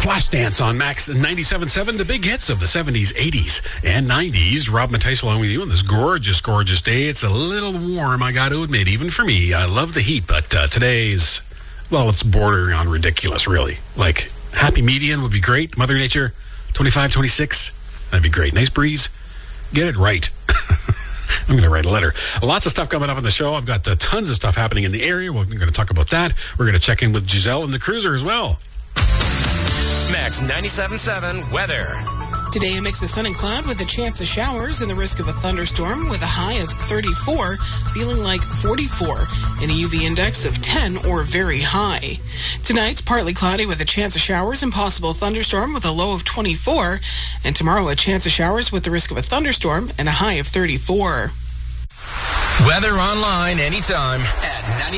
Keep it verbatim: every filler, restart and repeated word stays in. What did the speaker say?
Flashdance on Max ninety-seven point seven, the big hits of the seventies, eighties, and nineties. Rob Mattice along with you on this gorgeous, gorgeous day. It's a little warm, I got to admit, even for me. I love the heat, but uh, today's, well, it's bordering on ridiculous, really. Like, happy median would be great. Mother Nature, twenty-five, twenty-six, that'd be great. Nice breeze. Get it right. I'm going to write a letter. Lots of stuff coming up on the show. I've got uh, tons of stuff happening in the area. We're going to talk about that. We're going to check in with Giselle and the cruiser as well. Max ninety-seven point seven weather. Today, a mix of sun and cloud with a chance of showers and the risk of a thunderstorm with a high of thirty-four, feeling like forty-four, and a U V index of ten or very high. Tonight's partly cloudy with a chance of showers and possible thunderstorm with a low of twenty-four, and tomorrow a chance of showers with the risk of a thunderstorm and a high of thirty-four. Weather online anytime at ninety.